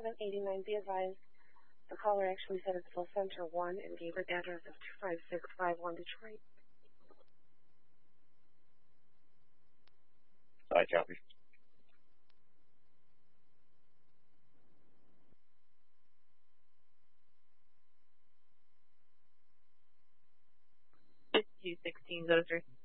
789, be advised. The caller actually said it's Placenta 1 and gave an address of 25651 Detroit. I copy. $21603.